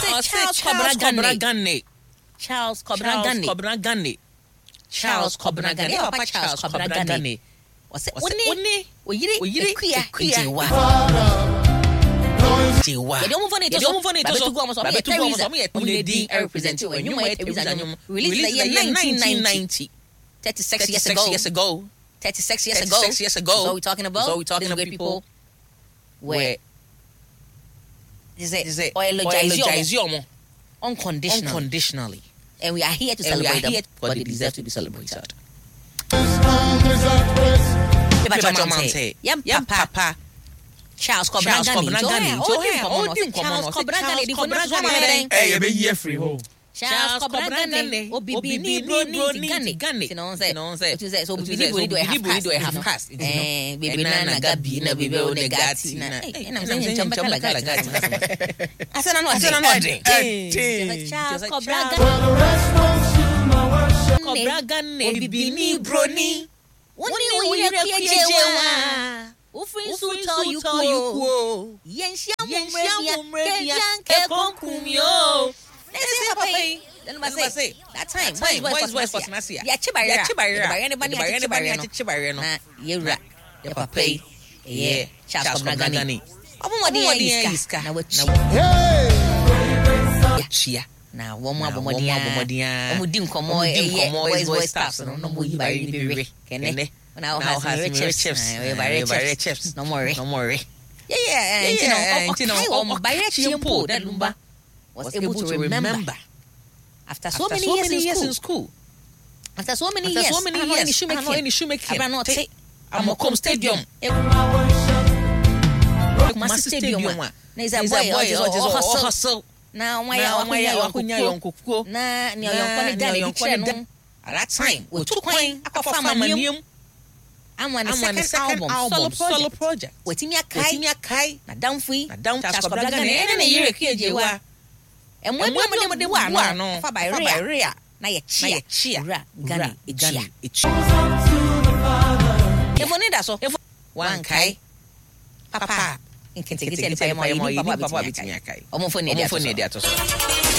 Charles Kobra Gane. Charles Kobra Gane. Papa Charles Kobra Gane. What's it? Oyire kuya. Jewa. You don't move on it. So go Teresa represent you. You might Teresa released the year 1990. 36 years ago. 36 years ago. So we're talking about people where is it eulogize you unconditionally. And we are here to celebrate them, but they deserve to be celebrated. Papa Charles Kobra Gane. Charles Kobra Gane. Hey, be year free ho. Charles Kobra Gane. Obibini Gane. So Obibini do have cast. Baby na gabi na baby o negati na. Na me jump kala gati. Asana no Charles Kobra Gane. Obibini broni. Woni yejewa. Ufrin su tell you ko. Yensia mumrebia ke konkumio. Then I say that time boys for Nasia. Ya chibara anybody no. Yera. Ya papa. Yeah, Charles Kobra Gane. Omo iska na wachi. Hey. Chia. Na womo abomodia. Omo di nkomo boys staffs no mo yibari ni bere. Kene. Now has chips. No more. Yeah. You know, by Chiempo, that Lumba was able to remember. After so many years in school. After so many years, I'm not any shoemaking. I'm a com stadium. Massive stadium. There's a boy hustle. Now, why Yonko? Nah, Yonko. At that time, we took coin, I found I'm on the second album, solo project. Wetin ya kai na downfree Charles Kobra Gane na yere kiejewa. And when we dey wa no fa by rea na ye chia Gane echia. Evoni da so one kai papa in kente papa bitimi kai. Omo fo ne dia to so.